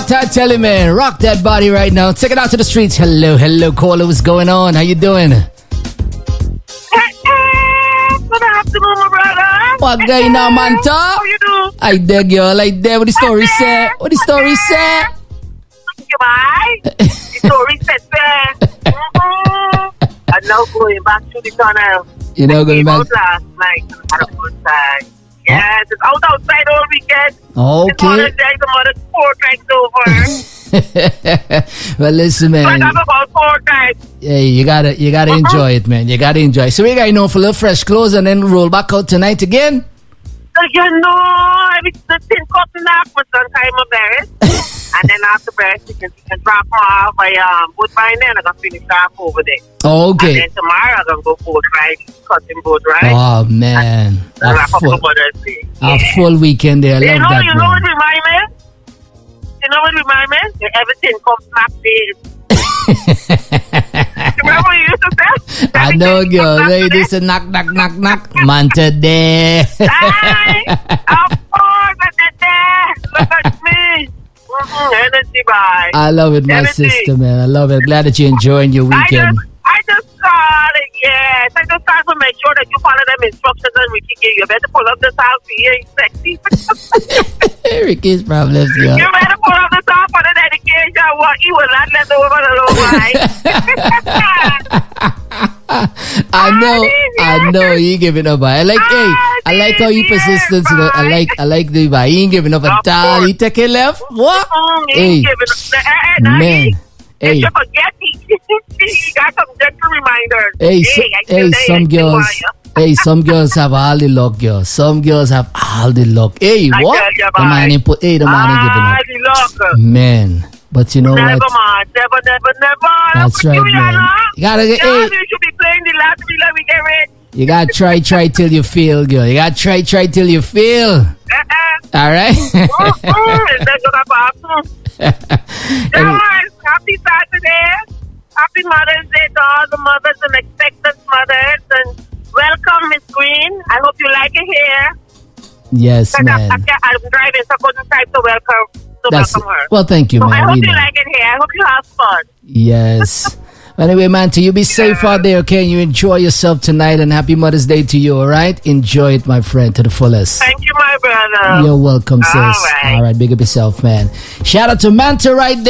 what I tell you, man. Rock that body right now. Take it out to the streets. Hello, caller. What's going on? How you doing? Good afternoon, my brother. What going on, Manta? How you do? I there, girl. I there. What the story say? What the story say? Goodbye. The story said there. I'm now going back to the tunnel. You know, going back. Last night. Had a good time. Yes, it's outside all weekend. Okay. The mother's 4 times over. Well, listen, man. But I'm about 4 times. Hey, you gotta enjoy it, man. You gotta enjoy it. So we got for a little fresh clothes and then roll back out tonight again. You know, everything cut in half for some time of berries. And then after berries, you can drop off by Woodbine there and I'm gonna finish off over there. Okay. And then tomorrow I'm gonna go boat ride, cutting boat ride. Oh man. And wrap up the Mother's Day. A full weekend there. I love that, You know what remind me? You know what remind me? Everything comes back days. Remember what you used to say? I know, girl. Hey, this is knock. Manta there. Hi. Of course, I did that. Look at me. Energy, bye. I love it, my sister, man. I love it. Glad that you're enjoying your weekend. I just called it, yes. I just called to make sure that you follow them instructions and Ricky give you. Better pull up the top for you. Sexy. Ricky's problems, girl. You better pull up the top for the dedication. What you will not let over the low I know you giving up. I like how you persistent. I like the vibe. He ain't giving up at all. He take it left. What? Hey, man. Hey, you forget he got some gentle reminders. Hey, some girls have all the luck, girls. Some girls have all the luck. Hey, what? The man ain't giving up. Man. But you know what? Never. That's right, man. You gotta get. You should be playing the last wheel we get ready. You gotta try till you feel, girl. You gotta try till you feel. All right. Happy Saturday. Happy Mother's Day to all the mothers and expectant mothers. And welcome, Miss Green. I hope you like it here. Yes, man. I'm driving, so I couldn't type to welcome her. Well, thank you, man. I hope you like it here. I hope you have fun. Yes. Anyway, Manta, you be safe out there, okay? You enjoy yourself tonight, and happy Mother's Day to you, all right? Enjoy it, my friend, to the fullest. Thank you, my brother. You're welcome, sis. All right. Big up yourself, man. Shout out to Manta right there.